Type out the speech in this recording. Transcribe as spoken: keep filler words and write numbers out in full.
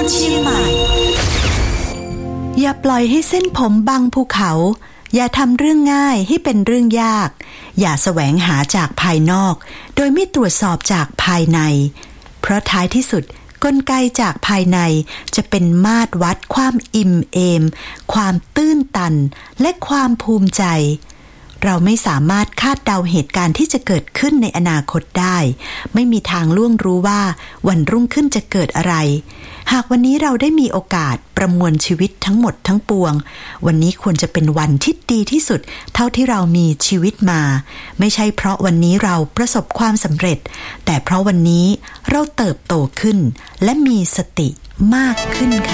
เชียงใหม่อย่าปล่อยให้เส้นผมบังภูเขาอย่าทำเรื่องง่ายให้เป็นเรื่องยากอย่าแสวงหาจากภายนอกโดยไม่ตรวจสอบจากภายในเพราะท้ายที่สุดกลไกจากภายในจะเป็นมาตรวัดความอิ่มเอมความตื้นตันและความภูมิใจเราไม่สามารถคาดเดาเหตุการณ์ที่จะเกิดขึ้นในอนาคตได้ไม่มีทางล่วงรู้ว่าวันรุ่งขึ้นจะเกิดอะไรหากวันนี้เราได้มีโอกาสประมวลชีวิตทั้งหมดทั้งปวงวันนี้ควรจะเป็นวันที่ดีที่สุดเท่าที่เรามีชีวิตมาไม่ใช่เพราะวันนี้เราประสบความสำเร็จแต่เพราะวันนี้เราเติบโตขึ้นและมีสติมากขึ้นค่ะ